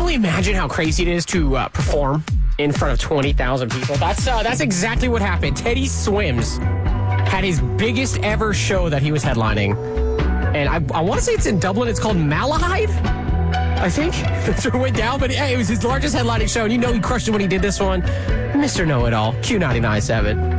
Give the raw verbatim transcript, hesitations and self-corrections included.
only imagine how crazy it is to uh, perform in front of twenty thousand people? That's uh, that's exactly what happened. Teddy Swims had his biggest ever show that he was headlining. And I, I want to say it's in Dublin. It's called Malahide, I think. That's where it went down. But hey, it was his largest headlining show. And you know he crushed it when he did this one. Mister Know-It-All, Q ninety-nine point seven.